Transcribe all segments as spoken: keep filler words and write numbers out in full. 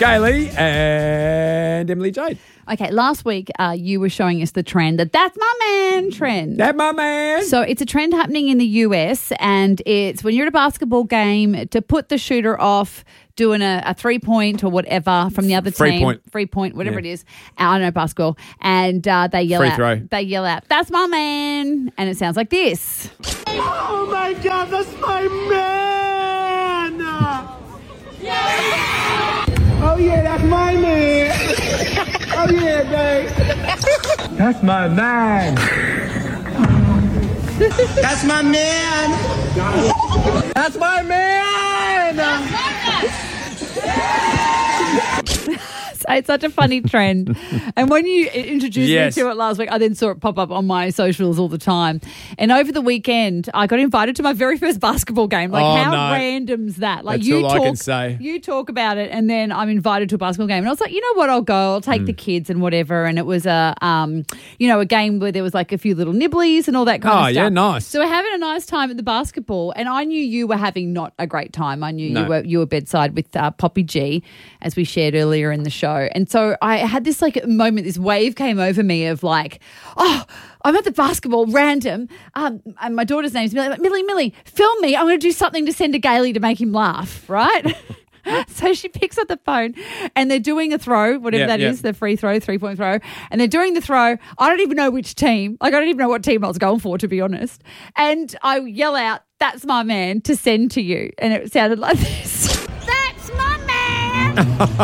Gailey and Emily Jade. Okay, last week uh, you were showing us the trend, that that's my man trend. That my man. So it's a trend happening in the U S, and it's when you're at a basketball game to put the shooter off doing a, a three-point or whatever from the other Free team. point. Free point, whatever Yeah. it is. I don't know basketball. And uh, they yell Free out. throw. They yell out, that's my man. And it sounds like this. Oh my God, that's my man! Oh yeah, that's my man! Oh yeah, babe! That's my man! That's my man! That's my man! It's such a funny trend. And when you introduced Yes. me to it last week, I then saw it pop up on my socials all the time. And over the weekend, I got invited to my very first basketball game. Like, Oh, how no. random's that? Like, That's you all talk, I can say. You talk about it, and then I'm invited to a basketball game. And I was like, you know what? I'll go. I'll take Mm. the kids and whatever. And it was a, um, you know, a game where there was like a few little nibblies and all that kind Oh, of stuff. yeah, nice. So we're having a nice time at the basketball, and I knew you were having not a great time. I knew No. you were you were bedside with uh, Poppy G, as we shared earlier in the show. And so I had this like moment, this wave came over me of like, oh, I'm at the basketball, random. Um, and my daughter's name's Millie. I'm like, Millie, Millie, film me. I'm going to do something to send to Gailey to make him laugh, right? So she picks up the phone and they're doing a throw, whatever Yep, that is, yep. the free throw, three-point throw. And they're doing the throw. I don't even know which team. Like, I don't even know what team I was going for, to be honest. And I yell out, that's my man, to send to you. And it sounded like this. That's my man.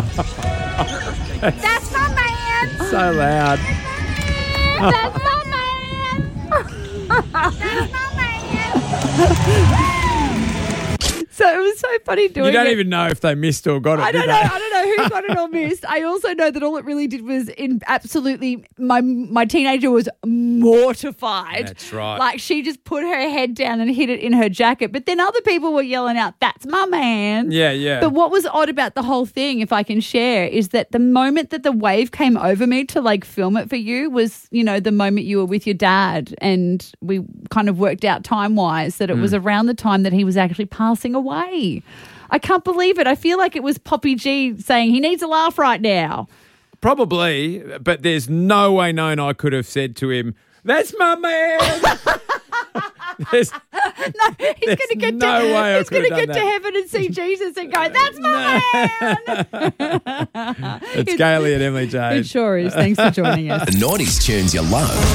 That's my man. So loud. That's my man. That's my man. So it was so funny doing You don't it. even know if they missed or got it, I do don't they? know. I don't know who got it or missed. I also know that all it really did was in absolutely my my teenager was mortified. That's right. Like, she just put her head down and hid it in her jacket. But then other people were yelling out, "That's my man." Yeah, yeah. But what was odd about the whole thing, if I can share, is that the moment that the wave came over me to like film it for you was, you know, the moment you were with your dad, and we kind of worked out time wise that it Hmm. was around the time that he was actually passing away. I can't believe it. I feel like it was Poppy G saying he needs a laugh right now. Probably, but there's no way known I could have said to him, that's my man. There's, No, he's There's going to get no to way I he's going to could have get done to that. heaven and see Jesus and go, "That's my man." it's Gailey and Emily Jade. It sure is. Thanks for joining us. The nineties tunes you love.